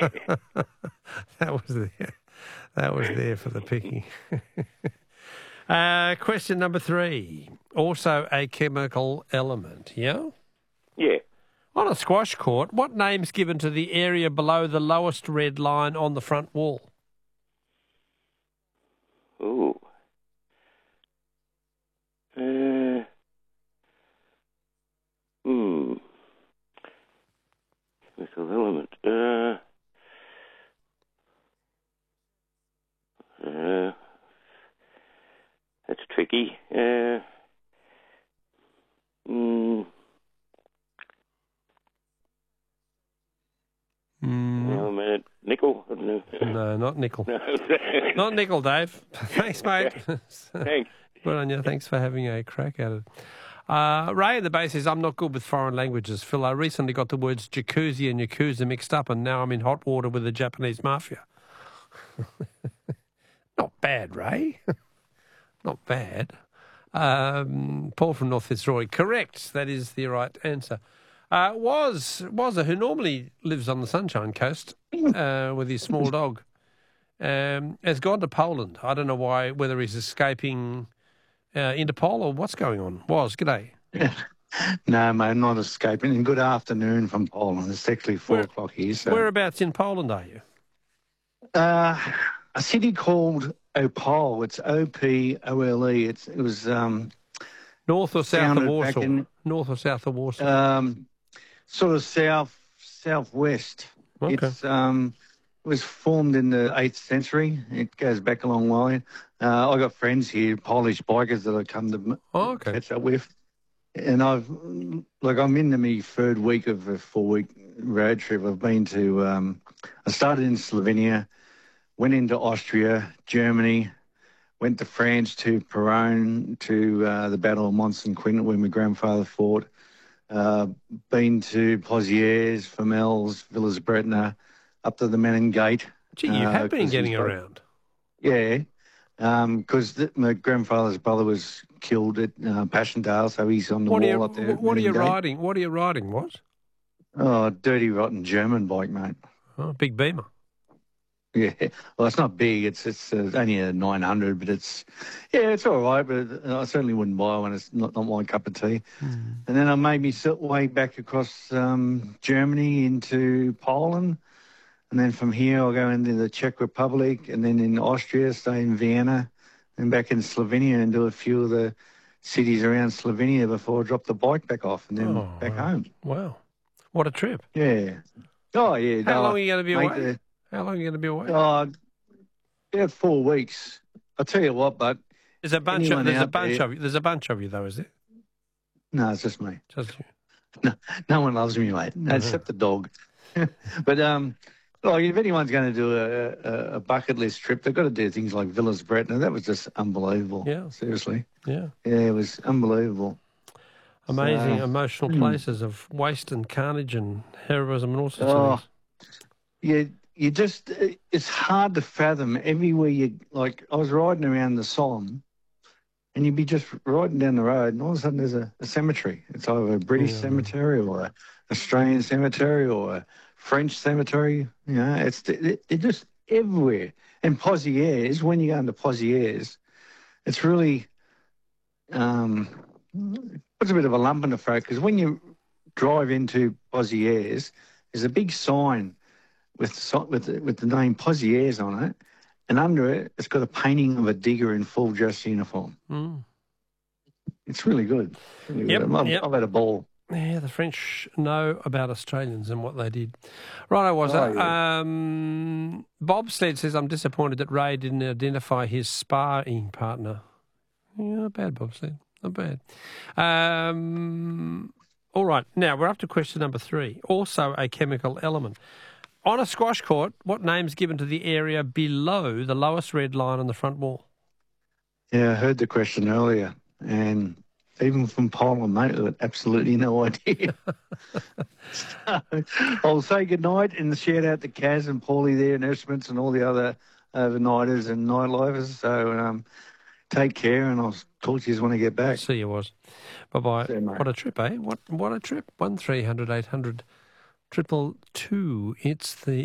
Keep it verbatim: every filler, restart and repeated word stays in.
that was there. That was there for the picking. uh, question number three. Also a chemical element, yeah? Yeah. On a squash court, what name's given to the area below the lowest red line on the front wall? Ooh. Uh, hmm. Chemical element. Uh, uh, that's tricky. Uh, mm, Mm. no, a minute. Nickel? I don't know. No, not nickel. No. Not nickel, Dave. Thanks, mate. Thanks. Good on you. Thanks for having a crack at it. Uh, Ray in the base says, I'm not good with foreign languages. Phil, I recently got the words jacuzzi and yakuza mixed up and now I'm in hot water with the Japanese mafia. Not bad, Ray. Not bad. Um, Paul from North Fitzroy. Correct. That is the right answer. Uh, was Wazza, who normally lives on the Sunshine Coast uh, with his small dog, um, has gone to Poland. I don't know why, whether he's escaping uh, Interpol or what's going on. Was, g'day. No, mate, not escaping. And good afternoon from Poland. It's actually four Where, o'clock here. So. Whereabouts in Poland are you? Uh, a city called Opole. It's O P O L E. It's, it was... Um, North or south of Warsaw? In, North or south of Warsaw? Um, sort of south, southwest. Okay. It's, um, it was formed in the eighth century. It goes back a long way. Uh, I got friends here, Polish bikers that I come to oh, okay. catch up with. And I've, like, I'm into my third week of a four-week road trip. I've been to, um, I started in Slovenia, went into Austria, Germany, went to France, to Peronne, to uh, the Battle of Mont-Saint-Quentin where my grandfather fought. Uh, been to Pozieres, Famels, Villas-Bretna, up to the Menin Gate. Gee, you have uh, been getting around. Yeah, because um, my grandfather's brother was killed at uh, Passchendaele, so he's on the what wall you, up there. What are you Gate. riding? What are you riding, what? Oh, dirty, rotten German bike, mate. Oh, big Beamer. Yeah, well, it's not big. It's it's uh, only a nine hundred, but it's, yeah, it's all right, but I certainly wouldn't buy one. It's not, not my cup of tea. Mm. And then I made me way back across um, Germany into Poland. And then from here, I'll go into the Czech Republic and then in Austria, stay in Vienna and back in Slovenia and do a few of the cities around Slovenia before I drop the bike back off and then oh, back wow. home. Wow. What a trip. Yeah. Oh, yeah. How no, long are you going to be away? the, How long are you going to be away? Oh, about four weeks. I'll tell you what, but there's a bunch of there's a bunch there, of you. There's a bunch of you though, is there? No, it's just me. Just you. No, no one loves me, mate. No, mm-hmm. Except the dog. But um, like if anyone's going to do a, a, a bucket list trip, they've got to do things like Villas-Bretna. That was just unbelievable. Yeah. Seriously. Yeah. Yeah, it was unbelievable. Amazing, so, emotional hmm. places of waste and carnage and heroism and all sorts oh, of things. Yeah. You just, it's hard to fathom everywhere you, like, I was riding around the Somme and you'd be just riding down the road and all of a sudden there's a, a cemetery. It's either a British yeah. cemetery or an Australian cemetery or a French cemetery. You know, it's it, it just everywhere. And Pozieres, when you go into Pozieres, it's really, um, puts a bit of a lump in the throat because when you drive into Pozieres, there's a big sign with with the, with the name Pozieres on it, and under it, it's got a painting of a digger in full dress uniform. Mm. It's really good. Really yep, good. I've, yep. I've had a ball. Yeah, the French know about Australians and what they did. Right, I was. Oh, yeah. um, Bob Sled says, I'm disappointed that Ray didn't identify his sparring partner. Yeah, not bad, Bob Sled. Not bad. Um, all right, now we're up to question number three. Also a chemical element. On a squash court, what name's given to the area below the lowest red line on the front wall? Yeah, I heard the question earlier, and even from Poland, mate, I had absolutely no idea. So, I'll say goodnight and shout out to Kaz and Paulie there and Erschmitz and all the other overnighters and nightlifers. So um, take care, and I'll talk to you when I get back. I'll see you, was. Bye-bye. You, what a trip, eh? What, what a trip. one three hundred eight hundred Triple two. It's the